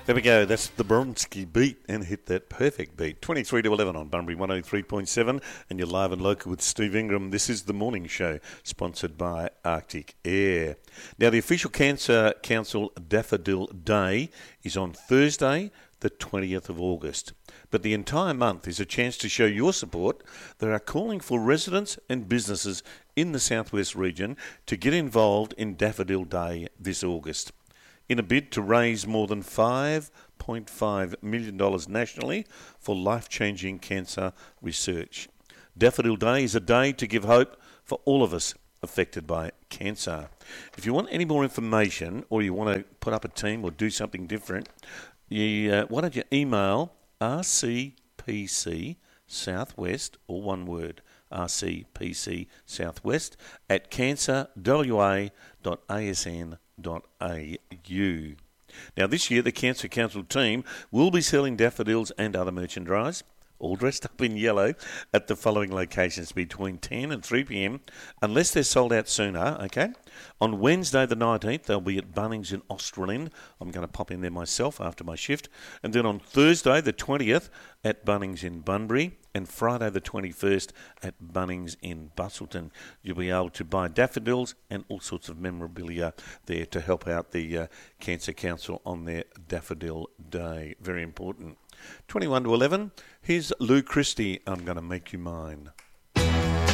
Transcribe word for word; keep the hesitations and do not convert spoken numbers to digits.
There we go. That's the Bronski beat and hit that perfect beat. twenty-three to eleven on Bunbury one oh three point seven and you're live and local with Steve Ingram. This is the morning show sponsored by Arctic Air. Now, the official Cancer Council Daffodil Day is on Thursday, the twentieth of August. But the entire month is a chance to show your support. They are calling for residents and businesses in the southwest region to get involved in Daffodil Day this August, in a bid to raise more than five point five million dollars nationally for life-changing cancer research. Daffodil Day is a day to give hope for all of us affected by cancer. If you want any more information or you want to put up a team or do something different, you, uh, why don't you email R C P C Southwest, or one word, R C P C Southwest, at cancer w a dot a s n dot a u. Now, this year, the Cancer Council team will be selling daffodils and other merchandise, all dressed up in yellow, at the following locations between ten and three p m, unless they're sold out sooner, okay? On Wednesday the nineteenth, they'll be at Bunnings in Australind. I'm going to pop in there myself after my shift. And then on Thursday the twentieth at Bunnings in Bunbury, and Friday the twenty-first at Bunnings in Busselton. You'll be able to buy daffodils and all sorts of memorabilia there to help out the uh, Cancer Council on their Daffodil Day. Very important. twenty-one to eleven, here's Lou Christie, I'm Gonna Make You Mine.